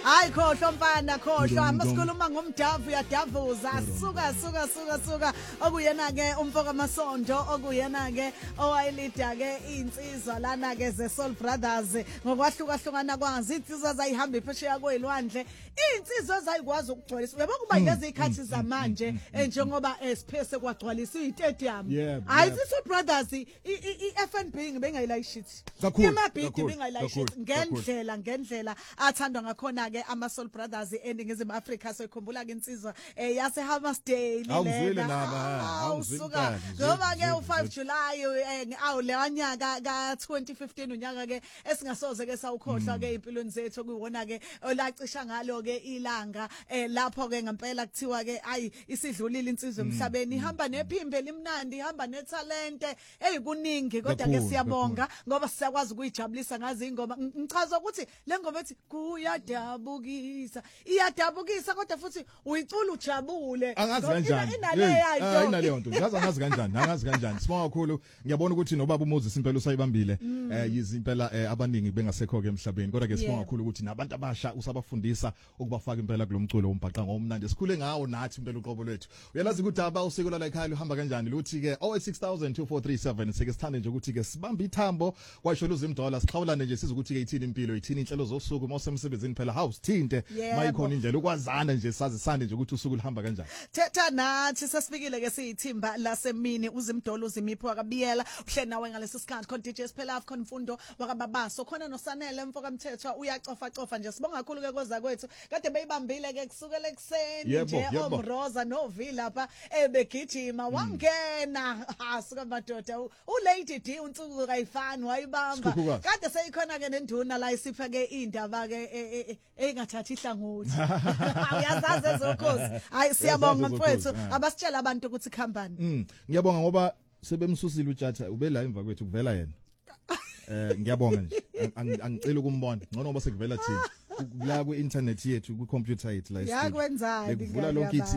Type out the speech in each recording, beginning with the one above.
Hayi khohlwa mfana khohlwa masikhuluma ngomdavu yadavuza suka okuyena ke umfoka Masonto okuyena ke owayilida ke insizwa lana ke ze Soul Brothers ngokwahlukahlukana kwazo insizwa zayihamba iphesheya kwezilwandle insizwa zayikwazi ukugcwalisa uyabona kuba lezi ikhathi zamanje njengoba esiphese kwagcwalisa istadium hayi Soul Brothers iFNB ngibengayilayishithi imabhidi bengayilayishithi ngendlela athandwa ngakhona ke ama Soul Brothers eNingizimu Afrika sekhumbula ke insizwa yase Hammersdale awusuka ngoba ke u5 July awulanyaka ka 2015 unyaka ke esingasoze ke sawukhohlwa ke impilweni zethu kuyiwona ke olacisha ngalo ke ilanga lapho ke ngempela kuthiwa ke ayi isidlulile insizwe emhlabeni ihamba nephimbe limnandi ihamba netalente kuningi kodwa ke siyabonga ngoba siyakwazi ukuyijabulisa ngazi ingoma ngichaza ukuthi le ngoma ethi kuyadabukisa iyadabukisa kodwa futhi uyicula ujabule angazi kanjani inaleyo nto angazi kanjani sibonga kakhulu ngiyabona ukuthi nobaba uMoses impela usayibambile yizimpela abaningi bengasekho ke emhlabeni kodwa ke sibonga kakhulu ukuthi nabantu abasha usabafundisa ukubafaka impela kulomculo wombhaqa ngomnandi sikhule ngawo nathi impela uqobo lwethu uyalazi ukuthi aba usiko la ekhaya uhamba kanjani luthi ke 086,2437 sike sithande nje ukuthi ke sibambe ithambo kwasho luzimdola sixhawulane nje sizokuthi ke ithini impilo ithini inhlelo zosuku mawusemsebenzini phela house thinte mayikhona indlela ukwazana nje sazisande nje ukuthi usuku lihamba kanjani thetha nathi sesifikile ke siyithimba lasemini uzimdola uzimipho wakabiyela uhleli nawe ngalesi sikhathi khona DJ Siphela khona Mfundo wakababaso khona noSanele mfoka Mthethwa uyacofa nje sibonga kakhulu ke koza kwethu kade beyibambile ke kusukela ekseni nje omroza novi lapha begijima wangena suka madoda uLady D unsuku kayifani wayibamba kade seyikhona ke nenduna la isipha ke indaba ke engathathi ihlangothi uyazazi ezokhozi hayi siyabonga mfowethu abasitshela abantu ukuthi khambani ngiyabonga ngoba sebemsusile uJatha ubela emva kwethu kuvela yena ngiyabonga nje angicela ukumbona ngcono ngoba sekuvela thina la ku internet yethu ku computer yethu la yakwenzani ngivula lonke ithi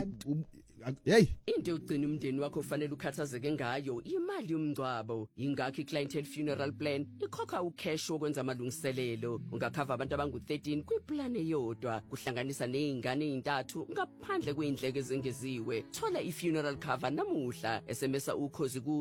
hey into ugcina umndeni wakho ufanele ukhathazeke ngayo imali yomngcwabo ingakho iClientele Funeral Plan ikhokha ucash wokwenza amalungiselelo ungakhava abantu abangu13 kwiplan eyodwa kuhlanganisa nezingane ezintathu ngaphandle kweindleko ezengeziwe thola ifuneral cover namuhla SMS ukhozi ku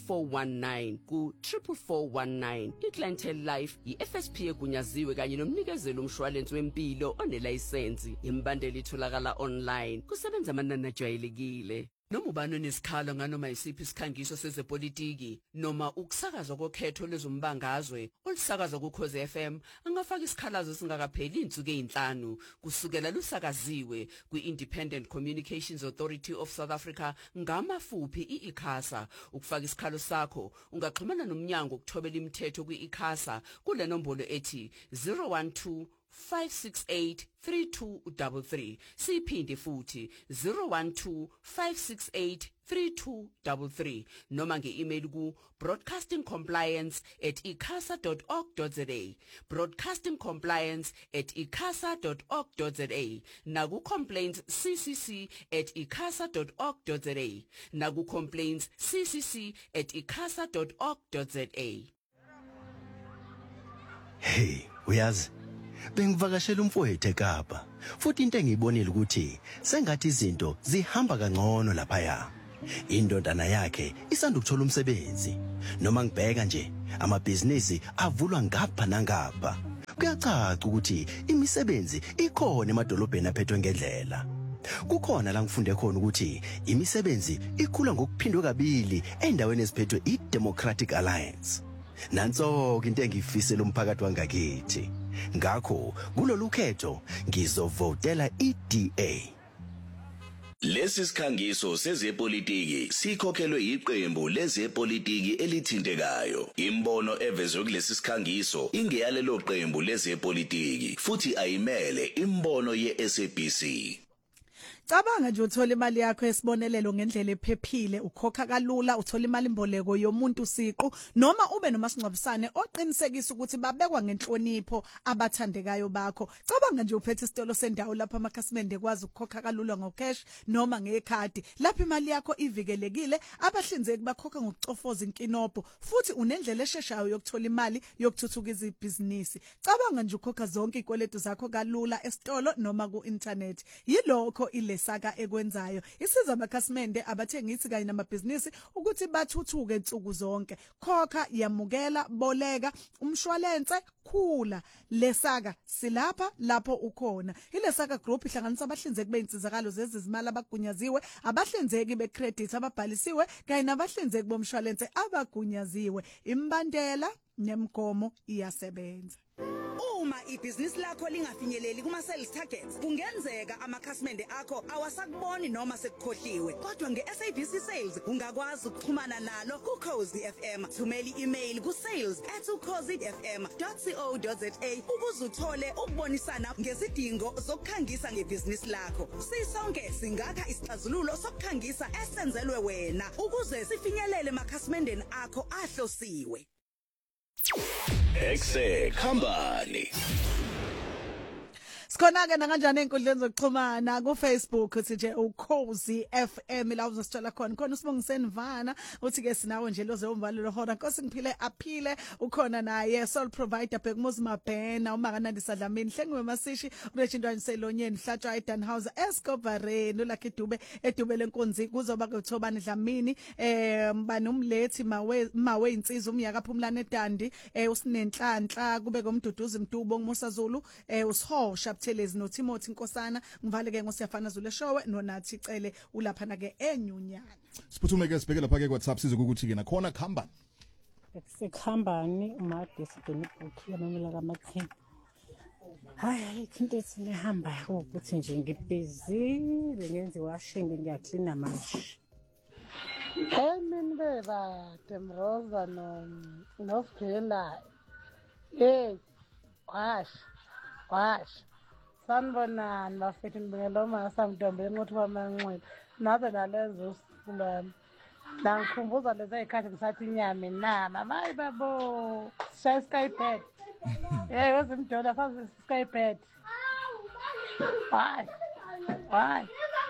44419 ku 44419 iClientele Life iFSP egunyaziwe kanye nomnikezelo umshwalense wempilo onelicense imbandeli itholakala online kusebenza amanani ajwayelekile noma ubani nesikhala nganoma isiphi isikhangiso sezepolitiki noma ukusakazwa kokhetho lezombangazwe olisakaza kuKhozi FM angafaka isikhalazo singakapheli insuku ezinhlanu kusukela lusakaziwe kwiIndependent Communications Authority of South Africa ngamafuphi iICASA ukufaka isikhalo sakho ungaxhumana nomnyango ukuthobela imithetho kwiICASA kule nombolo ethi 012-568-3233 siphinde futhi 012-568-3233 noma nge-email ku broadcastingcompliance@icasa.org.za broadcastingcompliance@icasa.org.za naku complaints@icasa.org.za naku complaints@icasa.org.za Hey uyazi bengivakashela umfowethu eKapa futhi into engiyibonile ukuthi sengathi izinto zihamba kangcono lapha indodana yakhe isanda ukuthola umsebenzi noma ngibheka nje amabhizinisi avulwa ngapha nangapha kuyacaca ukuthi imisebenzi ikhona emadolobheni aphethwe ngendlela kukhona la ngifunde khona ukuthi imisebenzi ikhula ngokuphindwe kabili endaweni eziphethwe iDemocratic Alliance nanso into engifisela umphakathi wangakithi ngakho kulolu khetho ngizovotela iDA. Lesi sikhangiso sezepolitiki sikhokhelwe iqembu lezepolitiki elithintekayo. Imbono evezwe kulesi sikhangiso ingeyalelo qembu lezepolitiki futhi ayimele imbono yeSABC. Cabanga nje uthola imali yakho esibonelelo ngendlela ephephile, ukhokha kalula, uthola imali imboleko yomuntu siqu noma ube nomasingcwabisane oqinisekisa ukuthi babekwa ngenhlonipho abathandekayo bakho. Cabanga nje uphethe isitolo sendawo lapha amakhasimende ekwazi ukukhokha kalula ngocash noma ngekhadi. Lapha imali yakho ivikelekile, abahlinzeki bakhokha ngokucofoza inkinobho futhi unendlela esheshayo yokuthola imali yokuthuthukisa ibhizinisi. Cabanga nje ukhokha zonke izikweletu zakho kalula esitolo noma ku-internet. Yilokho ilesaka ekwenzayo. Isiza amakhasimende abathengisi kanye namabhizinisi ukuthi bathuthuke insuku zonke. Khokha, yamukela, boleka, umshwalense, khula. Lesaka silapha lapho ukhona. Ilesaka Group ihlanganisa abahlinzeki bezinsizakalo zezimali abagunyaziwe, abahlinzeki becredit ababhalisiwe kanye nabahlinzeki bomshwalense abagunyaziwe. Imbandela nemigomo iyasebenza. Uma ibhizinisi lakho lingafinyeleli kuma sales targets, kungenzeka amakhasimende akho awasakuboni noma sekukhohliwe. Kodwa ngeSABC Sales ungakwazi ukuxhumana nalo kuCozi FM. Thumela i-email kusales@cozifm.co.za ukuze uthole ukubonisana ngezidingo zokukhangisa ngebhizinisi lakho. Sisonke singakha isixazululo sokukhangisa esenzelwe wena ukuze sifinyelele emakhasimendeni akho ahlosiwe. Eksekhambani. Sikhona ke kanjani enkundleni zokuxhumana ku Facebook uthi nje uCozi FM la uzosithola khona usibongiseni Mvana uthi ke sinawe nje loze umvalelo hora Nkosi ngiphile aphile ukhona naye Soul Provider Bhekumuzi Mabhena uMakanandi Sadlamini Hlengiwe Masishi uRechindwani Selonyeni Hlatshwa eDanhauser Escobareni uLucky Dube edube lenkonzi kuzoba kuthobani Dlamini mbani umlethi mawe insizwa umyaka phumlane eDandi usinenhlanhla kube komduduzi Mdubo ngoMusa Zulu usihosha Thelezi no Timothy Nkosana ngivale ke ngosiyafana Zulu showe nonathi cele ulaphana ke enyunyana. Siphuthume ke sibheke lapha ke WhatsApp size ukuthi ke nakhona khamba. Sekuhambani umade sidonibhuki yamamela kaMathini. Hayi into esihamba ukuthi nje ngibhizi ngenze washing ngiyaklina manje. Hey mina Temroza no Fela. Wash. Sanibonani bafethu ngibengelo masamntombeni ukuthi kwamanxele nabe nalezo sikulana la ngikhumbuza lezi ayikhathi ngisathi inyama inama mayi babo shaya skypad wezimdola fazi skypad why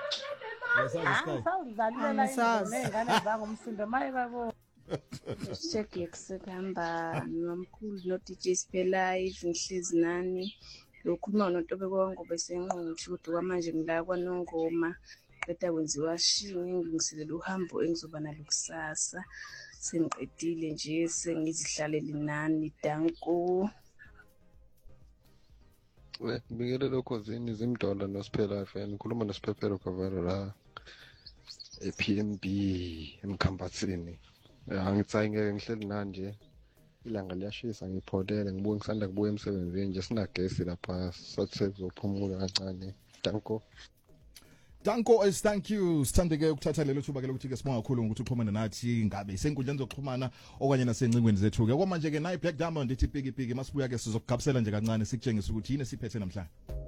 sawudlalela ingane zangomsindo mayi babo Sheki Eksekhamba nomkhulu no DJ Spelai Nhlezi nani lokhuluma noNtobe konke besenqunqi kodwa manje ngila kwaNongoma qeda kwenziwa shingi ngilungiselela uhambo engizoba nalo kusasa sengiqedile nje sengizihlalele nani danko ngibikele lokho zini zimdola noSiphela fan ngikhuluma noSiphephelo Kavaro la ePMB emkhambathini angitsayi ngeke ngihleli nanje ilanga liyashisa ngipholele ngibuye ngisanda kubuya emsebenzini nje sinagesi lapha sathi sizophumula kancane Danko is thank you sithandeke ukuthatha lelo thuba ke lokuthi ke sibonga kakhulu ukuthi uxhumane nathi ngabe isenkundleni zokuxhumana okanye nasencingweni zethu ke kwamanje ke nayi Black Diamond ithi piki masibuya ke sizokugabisela nje kancane sikutshengisa ukuthi yini siphethe namhlanje.